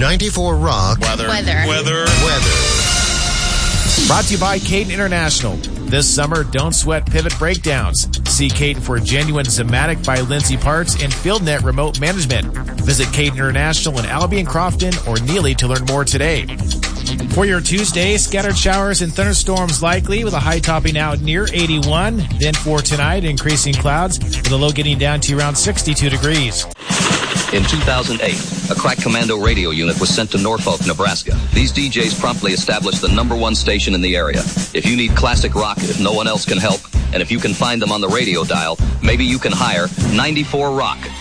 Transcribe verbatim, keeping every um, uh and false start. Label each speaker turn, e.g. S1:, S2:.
S1: ninety-four Rock.
S2: Weather.
S3: Weather.
S2: Weather.
S1: Weather.
S4: Brought to you by Caden International. This summer, don't sweat pivot breakdowns. See Caden for Genuine Zematic by Lindsay Parts and FieldNet Remote Management. Visit Caden International in Albion, Crofton, or Neely to learn more today. For your Tuesday, scattered showers and thunderstorms likely with a high topping out near eighty-one. Then for tonight, increasing clouds with a low getting down to around sixty-two degrees.
S5: In two thousand eight, a crack commando radio unit was sent to Norfolk, Nebraska. These D Js promptly established the number one station in the area. If you need classic rock, if no one else can help, and if you can find them on the radio dial, maybe you can hire ninety-four Rock.